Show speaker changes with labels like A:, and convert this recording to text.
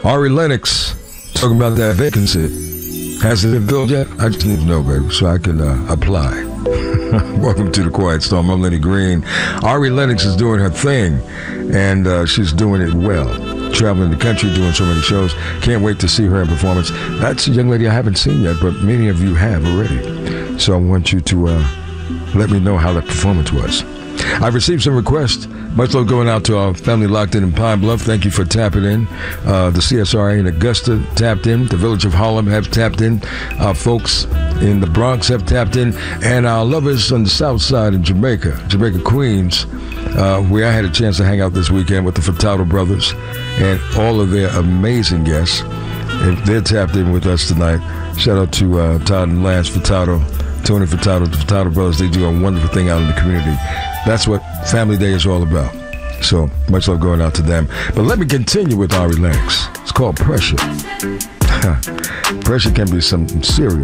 A: Ari Lennox talking about that vacancy. Has it been filled yet? I just need to know, baby, so I can apply. Welcome to the Quiet Storm. I'm Lenny Green. Ari Lennox is doing her thing, and she's doing it well. Traveling the country, doing so many shows. Can't wait to see her in performance. That's a young lady I haven't seen yet, but many of you have already. So I want you to let me know how that performance was. I've received some requests. Much love going out to our family locked in Pine Bluff. Thank you for tapping in. The CSRA in Augusta tapped in. The Village of Harlem have tapped in. Our folks in the Bronx have tapped in. And our lovers on the South Side in Jamaica, Queens, where I had a chance to hang out this weekend with the Furtado brothers and all of their amazing guests. If they're tapped in with us tonight, shout out to Todd and Lance Furtado, Tony Furtado, the Furtado brothers. They do a wonderful thing out in the community. That's what Family Day is all about. So much love going out to them. But let me continue with Ari Lennox. It's called Pressure. Pressure can be something serious.